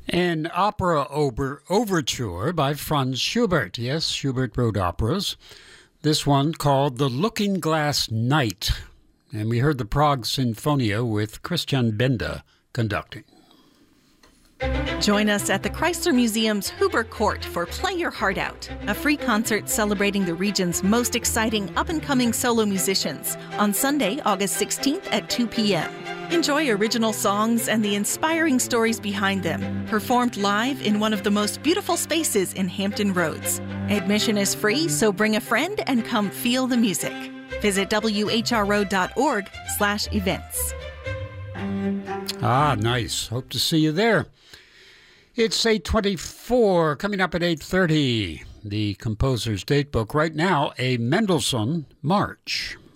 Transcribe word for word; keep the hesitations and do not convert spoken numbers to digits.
An opera over, overture by Franz Schubert. Yes, Schubert wrote operas. This one called The Looking Glass Night. And we heard the Prague Sinfonia with Christian Benda conducting. Join us at the Chrysler Museum's Huber Court for Play Your Heart Out, a free concert celebrating the region's most exciting up-and-coming solo musicians on Sunday, August sixteenth at two p.m. Enjoy original songs and the inspiring stories behind them, performed live in one of the most beautiful spaces in Hampton Roads. Admission is free, so bring a friend and come feel the music. Visit W H R O dot org slash events. Ah, nice. Hope to see you there. It's eight twenty-four, coming up at eight thirty. The composer's datebook right now, a Mendelssohn March.